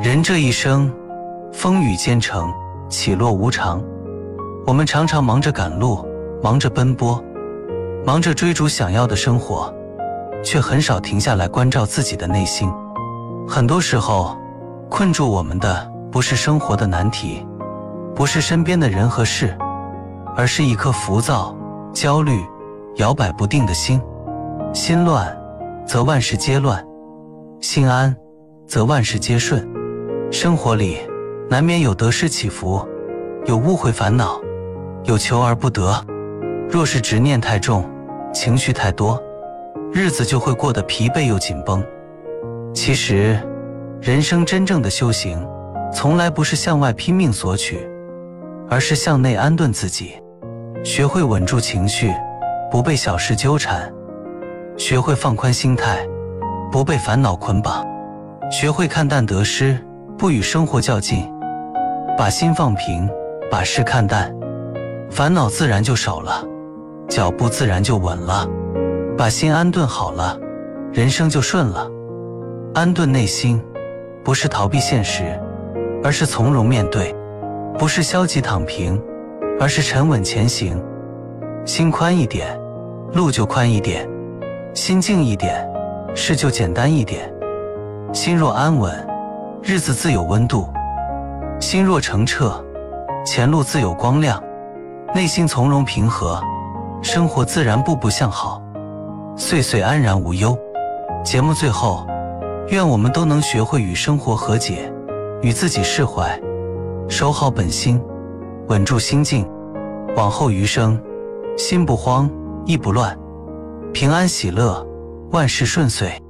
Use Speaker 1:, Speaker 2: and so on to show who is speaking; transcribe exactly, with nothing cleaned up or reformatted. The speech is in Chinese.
Speaker 1: 人这一生，风雨兼程，起落无常。我们常常忙着赶路，忙着奔波，忙着追逐想要的生活，却很少停下来关照自己的内心。很多时候，困住我们的不是生活的难题，不是身边的人和事，而是一颗浮躁、焦虑、摇摆不定的心。心乱，则万事皆乱；心安，则万事皆顺。生活里难免有得失起伏，有误会烦恼，有求而不得。若是执念太重，情绪太多，日子就会过得疲惫又紧绷。其实，人生真正的修行，从来不是向外拼命索取，而是向内安顿自己，学会稳住情绪，不被小事纠缠；学会放宽心态，不被烦恼捆绑；学会看淡得失，不与生活较劲。把心放平，把事看淡，烦恼自然就少了，脚步自然就稳了。把心安顿好了，人生就顺了。安顿内心，不是逃避现实，而是从容面对；不是消极躺平，而是沉稳前行。心宽一点，路就宽一点；心静一点，事就简单一点。心若安稳，日子自有温度；心若澄澈，前路自有光亮。内心从容平和，生活自然步步向好，岁岁安然无忧。节目最后，愿我们都能学会与生活和解，与自己释怀，守好本心，稳住心境。往后余生，心不慌，意不乱，平安喜乐，万事顺遂。